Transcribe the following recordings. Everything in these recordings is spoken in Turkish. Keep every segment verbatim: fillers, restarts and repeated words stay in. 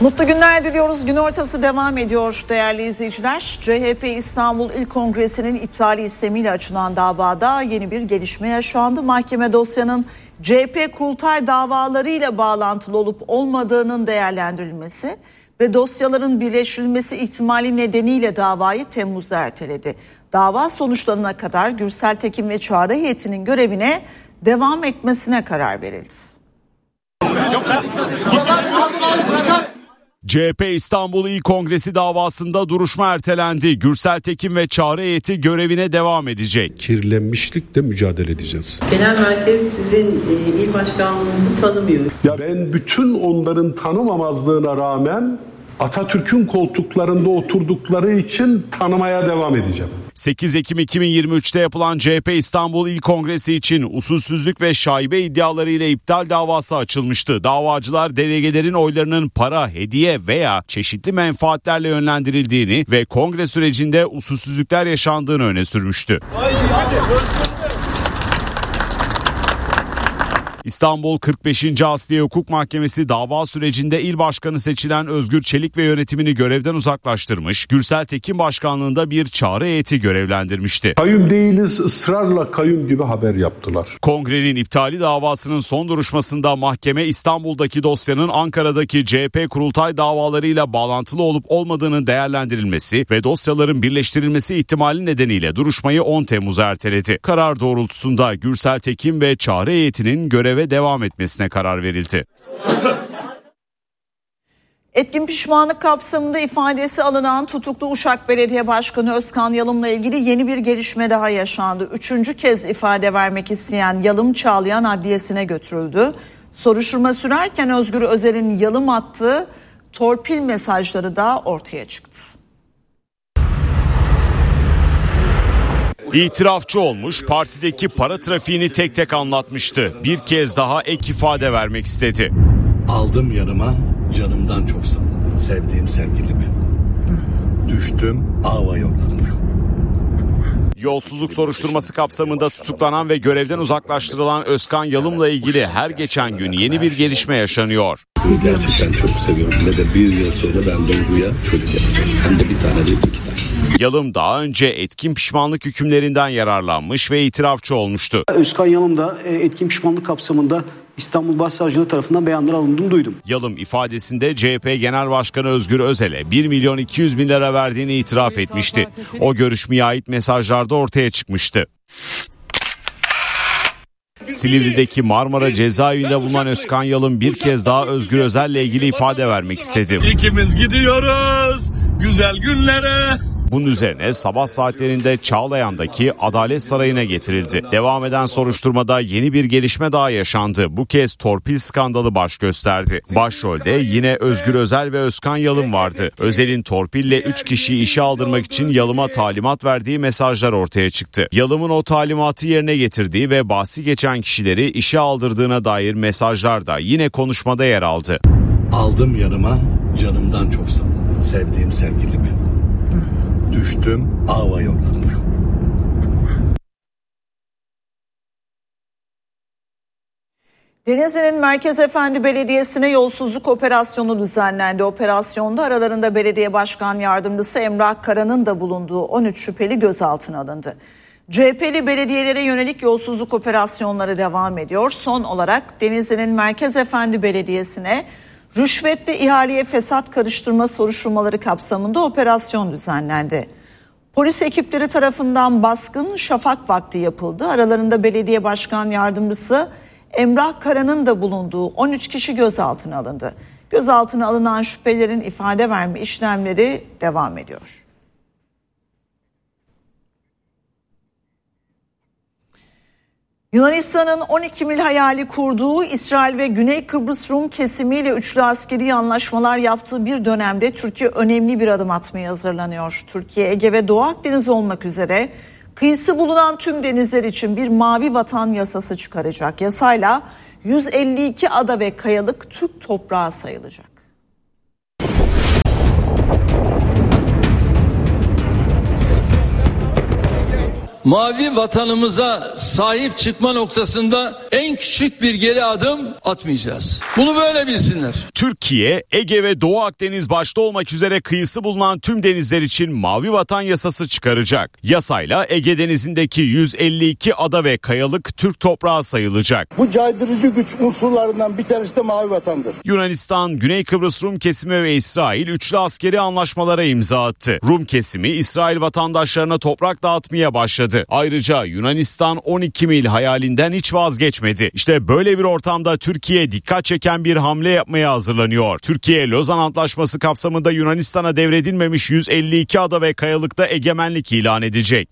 Mutlu günler diliyoruz. Gün ortası devam ediyor değerli izleyiciler. C H P İstanbul İl Kongresi'nin iptali istemiyle açılan davada yeni bir gelişme yaşandı. Mahkeme dosyanın C H P kurultay davalarıyla bağlantılı olup olmadığının değerlendirilmesi ve dosyaların birleştirilmesi ihtimali nedeniyle davayı Temmuz'da erteledi. Dava sonuçlanana kadar Gürsel Tekin ve Çağrı heyetinin görevine devam etmesine karar verildi. C H P İstanbul İl Kongresi davasında duruşma ertelendi. Gürsel Tekin ve Çağrı heyeti görevine devam edecek. Kirlenmişlikle mücadele edeceğiz. Genel merkez sizin e, il başkanlığınızı tanımıyor. Ya ben bütün onların tanımamazlığına rağmen Atatürk'ün koltuklarında oturdukları için tanımaya devam edeceğim. sekiz Ekim iki bin yirmi üçte yapılan C H P İstanbul İl Kongresi için usulsüzlük ve şaibe iddiaları ile iptal davası açılmıştı. Davacılar delegelerin oylarının para, hediye veya çeşitli menfaatlerle yönlendirildiğini ve kongre sürecinde usulsüzlükler yaşandığını öne sürmüştü. Haydi, haydi. İstanbul kırk beşinci Asliye Hukuk Mahkemesi dava sürecinde il başkanı seçilen Özgür Çelik ve yönetimini görevden uzaklaştırmış, Gürsel Tekin başkanlığında bir çağrı heyeti görevlendirmişti. Kayyum değiliz, ısrarla kayyum gibi haber yaptılar. Kongrenin iptali davasının son duruşmasında mahkeme İstanbul'daki dosyanın Ankara'daki C H P kurultay davalarıyla bağlantılı olup olmadığının değerlendirilmesi ve dosyaların birleştirilmesi ihtimali nedeniyle duruşmayı on Temmuz'a erteledi. Karar doğrultusunda Gürsel Tekin ve çağrı heyetinin görev ve devam etmesine karar verildi. Etkin pişmanlık kapsamında ifadesi alınan tutuklu Uşak Belediye Başkanı Özkan Yalım'la ilgili yeni bir gelişme daha yaşandı. Üçüncü kez ifade vermek isteyen Yalım Çağlayan Adliyesi'ne götürüldü. Soruşturma sürerken Özgür Özel'in Yalım attığı torpil mesajları da ortaya çıktı. İtirafçı olmuş, partideki para trafiğini tek tek anlatmıştı. Bir kez daha ek ifade vermek istedi. Aldım yanıma, canımdan çok sandım. Sevdiğim sevgilimi. Düştüm ava yollarına. Yolsuzluk soruşturması kapsamında tutuklanan ve görevden uzaklaştırılan Özkan Yalım'la ilgili her geçen gün yeni bir gelişme yaşanıyor. Gerçekten çok seviyorum. Ve de bir yıl sonra ben Duygu'ya çocuk yapacağım. Hem de bir tane değil, iki tane. Yalım daha önce etkin pişmanlık hükümlerinden yararlanmış ve itirafçı olmuştu. Özkan Yalım da etkin pişmanlık kapsamında İstanbul Başsavcılığı tarafından beyanlar alındığını duydum. Yalım ifadesinde C H P Genel Başkanı Özgür Özel'e bir milyon iki yüz bin lira verdiğini itiraf etmişti. O görüşmeye ait mesajlarda ortaya çıkmıştı. Silivri'deki Marmara cezaevinde bulunan Özkan Yalım bir kez daha Özgür Özel'le ilgili ifade vermek istedi. İkimiz gidiyoruz güzel günlere. Bunun üzerine sabah saatlerinde Çağlayan'daki Adalet Sarayı'na getirildi. Devam eden soruşturmada yeni bir gelişme daha yaşandı. Bu kez torpil skandalı baş gösterdi. Başrolde yine Özgür Özel ve Özkan Yalım vardı. Özel'in torpille üç kişiyi işe aldırmak için Yalım'a talimat verdiği mesajlar ortaya çıktı. Yalım'ın o talimatı yerine getirdiği ve bahsi geçen kişileri işe aldırdığına dair mesajlar da yine konuşmada yer aldı. Aldım yanıma, canımdan çok sandım. Sevdiğim sevgilimi. Düştüm ava yollarına. Denizli'nin Merkezefendi Belediyesi'ne yolsuzluk operasyonu düzenlendi. Operasyonda aralarında belediye başkan yardımcısı Emrah Kara'nın da bulunduğu on üç şüpheli gözaltına alındı. C H P'li belediyelere yönelik yolsuzluk operasyonları devam ediyor. Son olarak Denizli'nin Merkezefendi Belediyesi'ne rüşvet ve ihaleye fesat karıştırma soruşturmaları kapsamında operasyon düzenlendi. Polis ekipleri tarafından baskın şafak vakti yapıldı. Aralarında belediye başkan yardımcısı Emrah Kara'nın da bulunduğu on üç kişi gözaltına alındı. Gözaltına alınan şüphelerin ifade verme işlemleri devam ediyor. Yunanistan'ın on iki mil hayali kurduğu İsrail ve Güney Kıbrıs Rum kesimiyle üçlü askeri anlaşmalar yaptığı bir dönemde Türkiye önemli bir adım atmaya hazırlanıyor. Türkiye, Ege ve Doğu Akdeniz olmak üzere kıyısı bulunan tüm denizler için bir mavi vatan yasası çıkaracak. Yasayla yüz elli iki ada ve kayalık Türk toprağı sayılacak. mavi vatanımıza sahip çıkma noktasında en küçük bir geri adım atmayacağız. Bunu böyle bilsinler. Türkiye, Ege ve Doğu Akdeniz başta olmak üzere kıyısı bulunan tüm denizler için mavi vatan yasası çıkaracak. Yasayla Ege Denizi'ndeki yüz elli iki ada ve kayalık Türk toprağı sayılacak. Bu caydırıcı güç unsurlarından bir tanesi de mavi vatandır. Yunanistan, Güney Kıbrıs Rum kesimi ve İsrail üçlü askeri anlaşmalara imza attı. Rum kesimi İsrail vatandaşlarına toprak dağıtmaya başladı. Ayrıca Yunanistan on iki mil hayalinden hiç vazgeçmedi. İşte böyle bir ortamda Türkiye dikkat çeken bir hamle yapmaya hazırlanıyor. Türkiye, Lozan Antlaşması kapsamında Yunanistan'a devredilmemiş yüz elli iki ada ve kayalıkta egemenlik ilan edecek.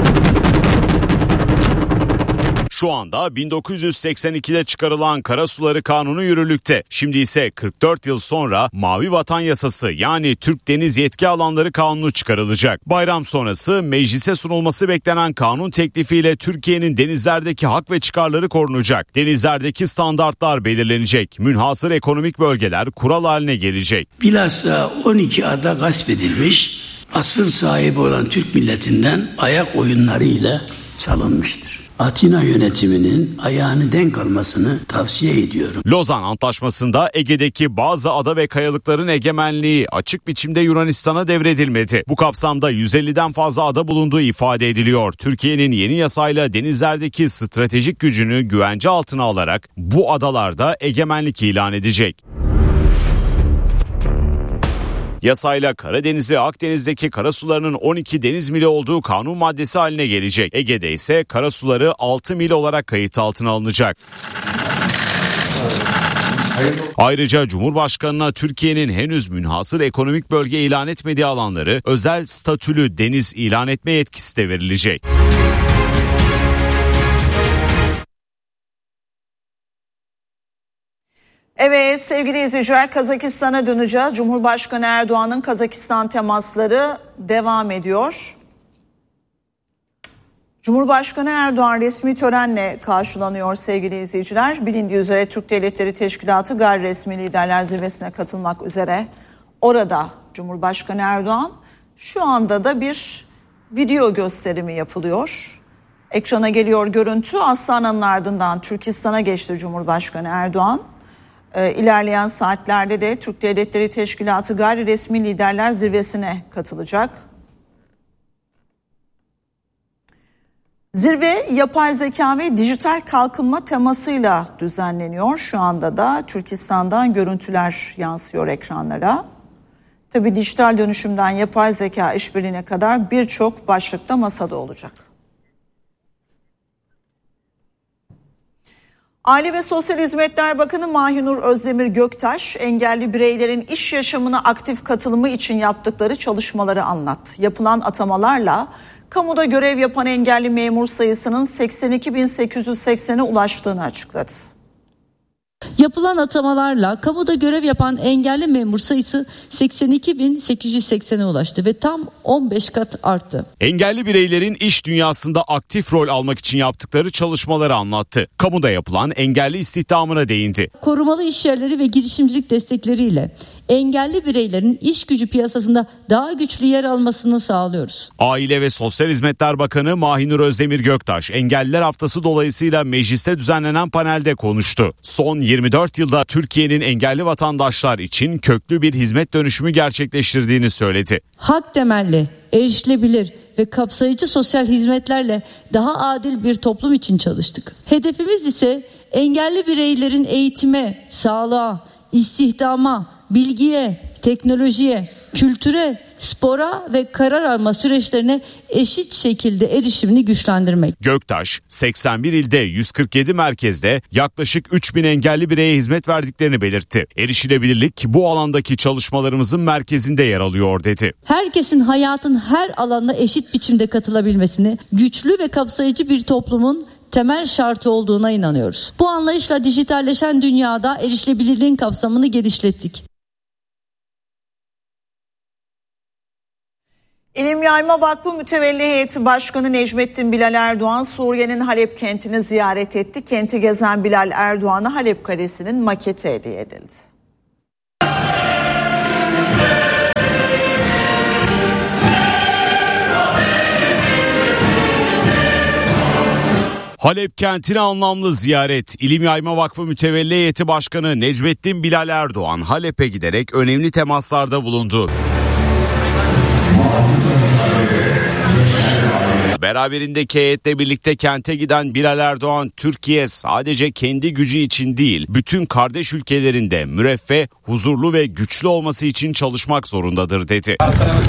Şu anda bin dokuz yüz seksen ikide çıkarılan Karasuları Kanunu yürürlükte. Şimdi ise kırk dört yıl sonra Mavi Vatan Yasası yani Türk Deniz Yetki Alanları Kanunu çıkarılacak. Bayram sonrası meclise sunulması beklenen kanun teklifiyle Türkiye'nin denizlerdeki hak ve çıkarları korunacak. Denizlerdeki standartlar belirlenecek. Münhasır ekonomik bölgeler kural haline gelecek. Bilhassa on iki ada gasp edilmiş, asıl sahibi olan Türk milletinden ayak oyunlarıyla çalınmıştır. Atina yönetiminin ayağını denk almasını tavsiye ediyorum. Lozan Antlaşması'nda Ege'deki bazı ada ve kayalıkların egemenliği açık biçimde Yunanistan'a devredilmedi. Bu kapsamda yüz elliden fazla ada bulunduğu ifade ediliyor. Türkiye'nin yeni yasayla denizlerdeki stratejik gücünü güvence altına alarak bu adalarda egemenlik ilan edecek. Yasayla Karadeniz ve Akdeniz'deki karasularının on iki deniz mili olduğu kanun maddesi haline gelecek. Ege'de ise karasuları altı mil olarak kayıt altına alınacak. Ayrıca Cumhurbaşkanı'na Türkiye'nin henüz münhasır ekonomik bölge ilan etmediği alanları özel statülü deniz ilan etme yetkisi de verilecek. Evet sevgili izleyiciler, Kazakistan'a döneceğiz. Cumhurbaşkanı Erdoğan'ın Kazakistan temasları devam ediyor. Cumhurbaşkanı Erdoğan resmi törenle karşılanıyor sevgili izleyiciler. Bilindiği üzere Türk Devletleri Teşkilatı gayri resmi liderler zirvesine katılmak üzere orada Cumhurbaşkanı Erdoğan. Şu anda da bir video gösterimi yapılıyor. Ekrana geliyor görüntü. Aslana'nın ardından Türkistan'a geçti Cumhurbaşkanı Erdoğan. İlerleyen saatlerde de Türk Devletleri Teşkilatı gayri resmi liderler zirvesine katılacak. Zirve yapay zeka ve dijital kalkınma temasıyla düzenleniyor. Şu anda da Türkistan'dan görüntüler yansıyor ekranlara. Tabii dijital dönüşümden yapay zeka işbirliğine kadar birçok başlıkta masada olacak. Aile ve Sosyal Hizmetler Bakanı Mahinur Özdemir Göktaş, engelli bireylerin iş yaşamına aktif katılımı için yaptıkları çalışmaları anlattı. Yapılan atamalarla kamuda görev yapan engelli memur sayısının seksen iki bin sekiz yüz seksene ulaştığını açıkladı. Yapılan atamalarla kamuda görev yapan engelli memur sayısı seksen iki bin sekiz yüz seksene ulaştı ve tam on beş kat arttı. Engelli bireylerin iş dünyasında aktif rol almak için yaptıkları çalışmaları anlattı. Kamuda yapılan engelli istihdamına değindi. Korumalı iş yerleri ve girişimcilik destekleriyle engelli bireylerin iş gücü piyasasında daha güçlü yer almasını sağlıyoruz. Aile ve Sosyal Hizmetler Bakanı Mahinur Özdemir Göktaş, Engelliler Haftası dolayısıyla mecliste düzenlenen panelde konuştu. Son yirmi dört yılda Türkiye'nin engelli vatandaşlar için köklü bir hizmet dönüşümü gerçekleştirdiğini söyledi. Hak temelli, erişilebilir ve kapsayıcı sosyal hizmetlerle daha adil bir toplum için çalıştık. Hedefimiz ise engelli bireylerin eğitime, sağlığa, istihdama, bilgiye, teknolojiye, kültüre, spora ve karar alma süreçlerine eşit şekilde erişimini güçlendirmek. Göktaş, seksen bir ilde yüz kırk yedi merkezde yaklaşık üç bin engelli bireye hizmet verdiklerini belirtti. Erişilebilirlik bu alandaki çalışmalarımızın merkezinde yer alıyor dedi. Herkesin hayatın her alanda eşit biçimde katılabilmesini, güçlü ve kapsayıcı bir toplumun temel şartı olduğuna inanıyoruz. Bu anlayışla dijitalleşen dünyada erişilebilirliğin kapsamını genişlettik. İlim Yayma Vakfı Mütevelli Heyeti Başkanı Necmettin Bilal Erdoğan, Suriye'nin Halep kentini ziyaret etti. Kenti gezen Bilal Erdoğan'a Halep Kalesi'nin maketi hediye edildi. Halep kentine anlamlı ziyaret. İlim Yayma Vakfı Mütevelli Heyeti Başkanı Necmettin Bilal Erdoğan Halep'e giderek önemli temaslarda bulundu. Beraberindeki heyetle birlikte kente giden Bilal Erdoğan, Türkiye sadece kendi gücü için değil, bütün kardeş ülkelerinde müreffeh, huzurlu ve güçlü olması için çalışmak zorundadır dedi.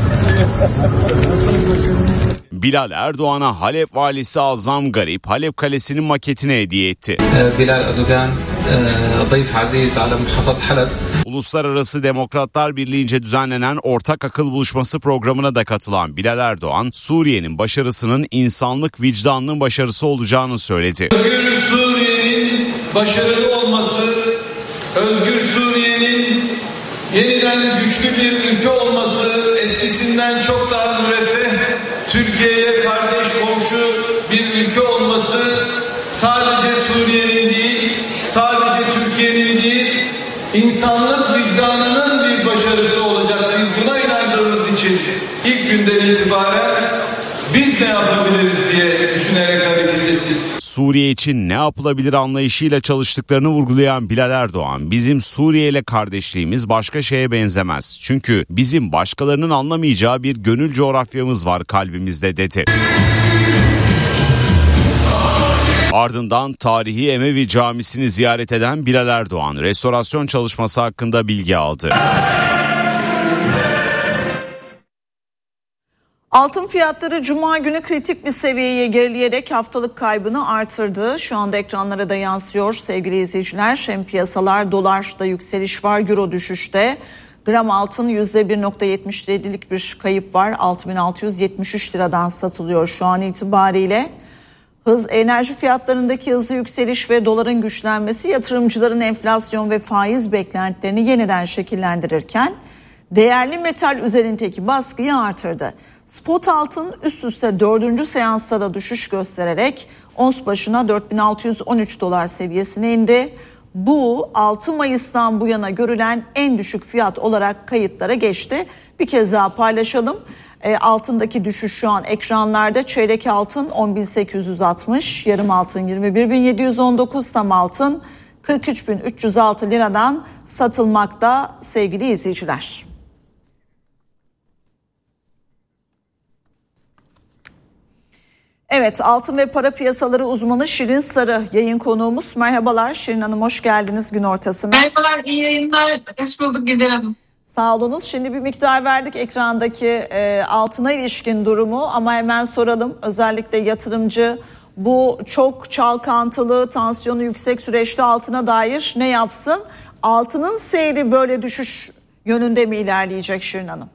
Bilal Erdoğan'a Halep valisi Azam Garip, Halep Kalesi'nin maketini hediye etti. Bilal Erdoğan, ضيف عزيز على محافظة حلب. Uluslararası Demokratlar Birliği'nce düzenlenen Ortak Akıl Buluşması programına da katılan Bilal Erdoğan, Suriye'nin başarısının insanlık vicdanının başarısı olacağını söyledi. Özgür Suriye'nin başarılı olması, özgür Suriye'nin yeniden güçlü bir ülke olması, eskisinden çok daha müreffeh, Türkiye'ye kardeş komşu bir ülke olması sadece Suriye'nin değil, sadece Türkiye'nin değil, insanlık vicdanının bir başarısı olacak. Biz buna inandığımız için ilk günden itibaren biz ne yapabiliriz diye düşünerek hareket ettik. Suriye için ne yapılabilir anlayışıyla çalıştıklarını vurgulayan Bilal Erdoğan, bizim Suriye ile kardeşliğimiz başka şeye benzemez. Çünkü bizim başkalarının anlamayacağı bir gönül coğrafyamız var kalbimizde dedi. Ardından tarihi Emevi Camisi'ni ziyaret eden Bilal Erdoğan, restorasyon çalışması hakkında bilgi aldı. Altın fiyatları Cuma günü kritik bir seviyeye gerileyerek haftalık kaybını artırdı. Şu anda ekranlara da yansıyor sevgili izleyiciler. Hem piyasalar, dolarda yükseliş var, euro düşüşte. Gram altın yüzde bir virgül yetmiş yedilik bir kayıp var. altı bin altı yüz yetmiş üç liradan satılıyor şu an itibariyle. Hız, enerji fiyatlarındaki hızlı yükseliş ve doların güçlenmesi yatırımcıların enflasyon ve faiz beklentilerini yeniden şekillendirirken değerli metal üzerindeki baskıyı artırdı. Spot altın üst üste dördüncü seansta da düşüş göstererek ons başına dört bin altı yüz on üç dolar seviyesine indi. Bu altı Mayıs'tan bu yana görülen en düşük fiyat olarak kayıtlara geçti. Bir kez daha paylaşalım. E, altındaki düşüş şu an ekranlarda. Çeyrek altın on bin sekiz yüz altmış, yarım altın yirmi bir bin yedi yüz on dokuz, tam altın kırk üç bin üç yüz altı liradan satılmakta sevgili izleyiciler. Evet, altın ve para piyasaları uzmanı Şirin Sarı yayın konuğumuz. Merhabalar Şirin Hanım, hoş geldiniz gün ortasına. Merhabalar, iyi yayınlar. Hoş bulduk Gider Hanım. Sağ olunuz. Şimdi bir miktar verdik ekrandaki e, altına ilişkin durumu ama hemen soralım. Özellikle yatırımcı bu çok çalkantılı, tansiyonu yüksek süreçte altına dair ne yapsın? Altının seyri böyle düşüş yönünde mi ilerleyecek Şirin Hanım?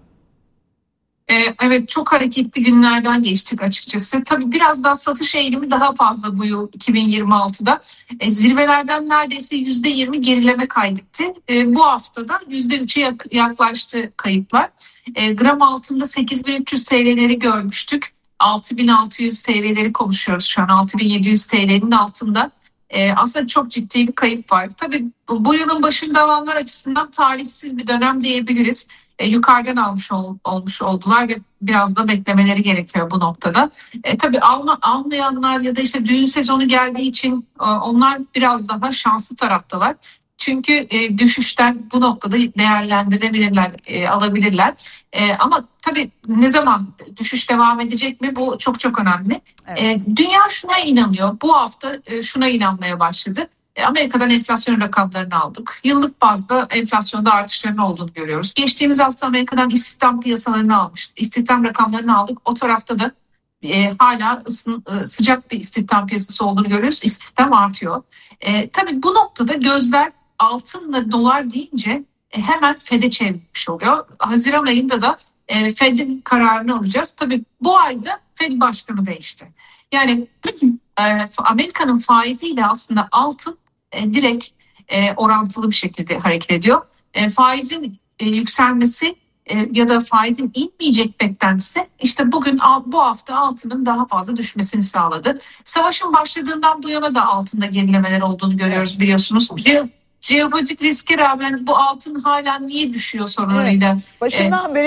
Evet, çok hareketli günlerden geçtik açıkçası. Tabii biraz daha satış eğilimi daha fazla bu yıl iki bin yirmi altıda. E, zirvelerden neredeyse yüzde yirmi gerileme kaydetti. E, bu haftada yüzde üçe yaklaştı kayıplar. E, gram altında sekiz bin üç yüz T L'leri görmüştük. altı bin altı yüz T L'leri konuşuyoruz şu an. altı bin yedi yüz T L'nin altında. E, aslında çok ciddi bir kayıp var. Tabii bu, bu yılın başında alanlar açısından talihsiz bir dönem diyebiliriz. E, yukarıdan almış ol, olmuş oldular ve biraz da beklemeleri gerekiyor bu noktada. E, tabii alma, almayanlar ya da işte düğün sezonu geldiği için e, onlar biraz daha şanslı taraftalar. Çünkü e, düşüşten bu noktada değerlendirebilirler, e, alabilirler. E, ama tabii ne zaman düşüş devam edecek mi, bu çok çok önemli. Evet. E, dünya şuna inanıyor, bu hafta e, şuna inanmaya başladı. Amerika'dan enflasyon rakamlarını aldık. Yıllık bazda enflasyonda artışların olduğunu görüyoruz. Geçtiğimiz hafta Amerika'dan istihdam piyasalarını almıştık. İstihdam rakamlarını aldık. O tarafta da e, hala ısın, e, sıcak bir istihdam piyasası olduğunu görüyoruz. İstihdam artıyor. E, tabii bu noktada gözler altınla dolar deyince e, hemen Fed'e çevrilmiş oluyor. Haziran ayında da e, Fed'in kararını alacağız. Tabii bu ayda Fed başkanı değişti. Yani e, Amerika'nın faiziyle aslında altın E, direkt e, orantılı bir şekilde hareket ediyor. E, faizin e, yükselmesi e, ya da faizin inmeyecek beklentisi işte bugün bu hafta altının daha fazla düşmesini sağladı. Savaşın başladığından bu yana da altında gerilemeler olduğunu görüyoruz, biliyorsunuz. Jeopolitik riske rağmen bu altın hala niye düşüyor sorunlarıyla? Evet, başından beri